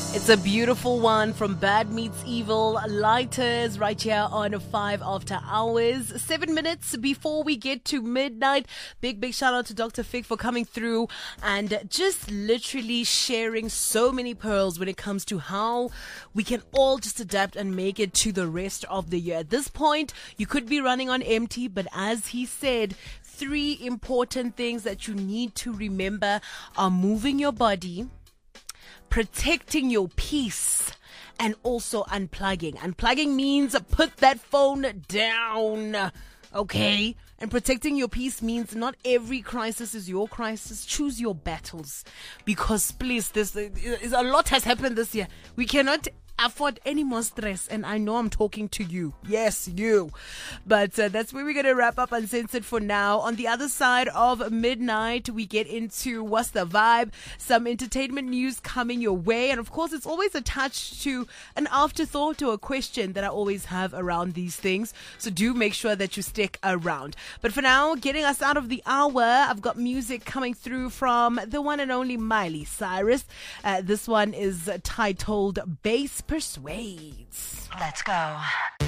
It's a beautiful one from Bad Meets Evil, Lighters, right here on 5 after hours. 7 minutes before we get to midnight. Big shout out to Dr. Fig for coming through and just literally sharing so many pearls when it comes to how we can all just adapt and make it to the rest of the year. At this point, you could be running on empty, but as he said, 3 important things that you need to remember are moving your body, protecting your peace, and also unplugging. Unplugging means put that phone down, okay? And protecting your peace means not every crisis is your crisis. Choose your battles. Because please, a lot has happened this year. We cannot afford any more stress, and I know I'm talking to you. Yes, you. But that's where we're going to wrap up Uncensored for now. On the other side of midnight, we get into What's the Vibe, some entertainment news coming your way, and of course it's always attached to an afterthought or a question that I always have around these things, so do make sure that you stick around. But for now, getting us out of the hour, I've got music coming through from the one and only Miley Cyrus. This one is titled Bass Persuades. Let's go.